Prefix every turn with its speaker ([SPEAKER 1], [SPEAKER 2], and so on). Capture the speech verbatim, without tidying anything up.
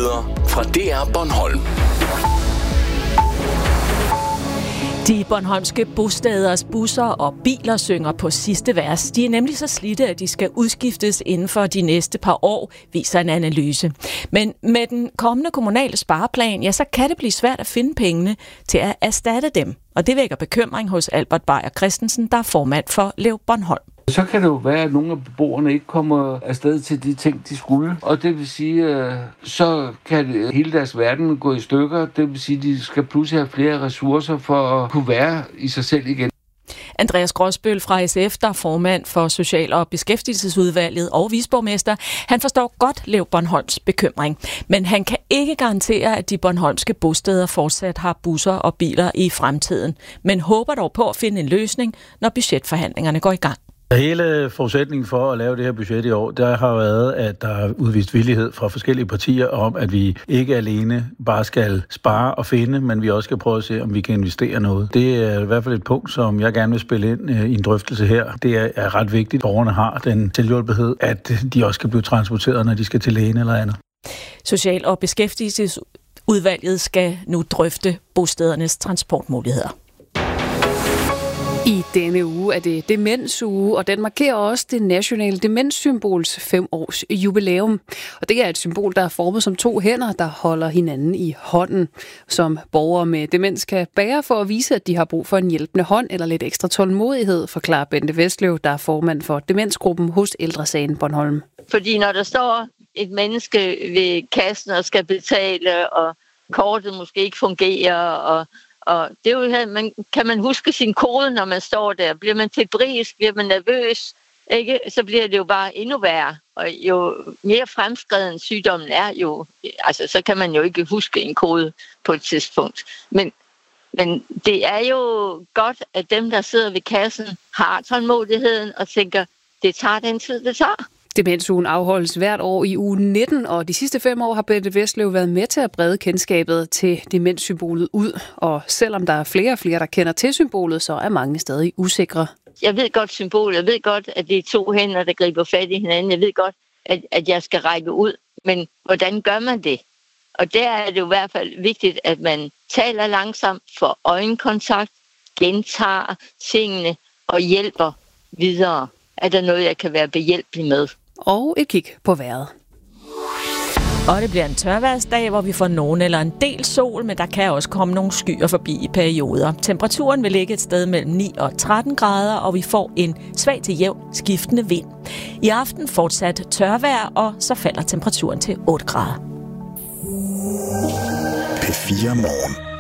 [SPEAKER 1] Nyheder fra D R Bornholm.
[SPEAKER 2] De bornholmske bosteders busser og biler synger på sidste vers. De er nemlig så slidte, at de skal udskiftes inden for de næste par år, viser en analyse. Men med den kommende kommunale spareplan, ja, så kan det blive svært at finde pengene til at erstatte dem. Og det vækker bekymring hos Albert Beyer Christensen, der er formand for Lev Bornholm.
[SPEAKER 3] Så kan det jo være, at nogle af beboerne ikke kommer afsted til de ting, de skulle. Og det vil sige, så kan hele deres verden gå i stykker. Det vil sige, at de skal pludselig have flere ressourcer for at kunne være i sig selv igen.
[SPEAKER 2] Andreas Gråsbøl fra S F, der er formand for Social- og Beskæftigelsesudvalget og viceborgmester, han forstår godt Lev Bornholms bekymring. Men han kan ikke garantere, at de bornholmske bosteder fortsat har busser og biler i fremtiden. Men håber dog på at finde en løsning, når budgetforhandlingerne går i gang.
[SPEAKER 4] Hele forudsætningen for at lave det her budget i år, der har været, at der er udvist villighed fra forskellige partier om, at vi ikke alene bare skal spare og finde, men vi også skal prøve at se, om vi kan investere noget. Det er i hvert fald et punkt, som jeg gerne vil spille ind i en drøftelse her. Det er ret vigtigt, at borgerne har den selvhjulpenhed, at de også kan blive transporteret, når de skal til lægen eller andet.
[SPEAKER 2] Social- og Beskæftigelsesudvalget skal nu drøfte bostedernes transportmuligheder.
[SPEAKER 5] I denne uge er det demensuge, og den markerer også det nationale demenssymbols fem års jubilæum. Og det er et symbol, der er formet som to hænder, der holder hinanden i hånden. Som borgere med demens kan bære for at vise, at de har brug for en hjælpende hånd eller lidt ekstra tålmodighed, forklarer Bente Vestløv, der er formand for demensgruppen hos Ældre Sagen Bornholm.
[SPEAKER 6] Fordi når der står et menneske ved kassen og skal betale, og kortet måske ikke fungerer, og Og det er jo, man, kan man huske sin kode, når man står der? Bliver man febrilsk? Bliver man nervøs? Ikke? Så bliver det jo bare endnu værre. Og jo mere fremskreden sygdommen er, jo, altså, så kan man jo ikke huske en kode på et tidspunkt. Men, men det er jo godt, at dem, der sidder ved kassen, har tålmodigheden og tænker, det tager den tid, det tager.
[SPEAKER 5] Demensugen afholdes hvert år i uge nitten, og de sidste fem år har Bente Vestløv været med til at brede kendskabet til demenssymbolet ud. Og selvom der er flere og flere, der kender til symbolet, så er mange stadig usikre.
[SPEAKER 6] Jeg ved godt symbolet, jeg ved godt, at det er to hænder, der griber fat i hinanden. Jeg ved godt, at, at jeg skal række ud, men hvordan gør man det? Og der er det jo i hvert fald vigtigt, at man taler langsomt, får øjenkontakt, gentager tingene og hjælper videre. Er der noget, jeg kan være behjælpelig med?
[SPEAKER 5] Og et kig på vejret.
[SPEAKER 2] Og det bliver en tørværsdag, hvor vi får nogen eller en del sol, men der kan også komme nogle skyer forbi i perioder. Temperaturen vil ligge et sted mellem ni og tretten grader, og vi får en svag til jævn skiftende vind. I aften fortsat tørvejr, og så falder temperaturen til otte grader.
[SPEAKER 1] P fire Morgen.